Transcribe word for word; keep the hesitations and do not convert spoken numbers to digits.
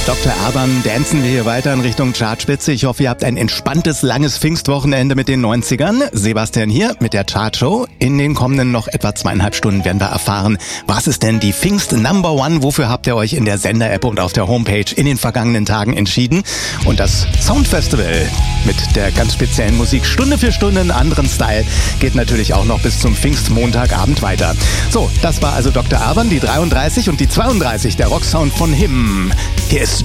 Doktor Alban, dancen wir hier weiter in Richtung Chartspitze. Ich hoffe, ihr habt ein entspanntes, langes Pfingstwochenende mit den neunzigern. Sebastian hier mit der Chartshow. In den kommenden noch etwa zweieinhalb Stunden werden wir erfahren, was ist denn die Pfingst Number One? Wofür habt ihr euch in der Sender-App und auf der Homepage in den vergangenen Tagen entschieden? Und das Soundfestival mit der ganz speziellen Musik Stunde für Stunde einen anderen Style geht natürlich auch noch bis zum Pfingstmontagabend weiter. So, das war also Doktor Alban, die dreiunddreißig und die zweiunddreißig, der Rocksound von Him. Hier ist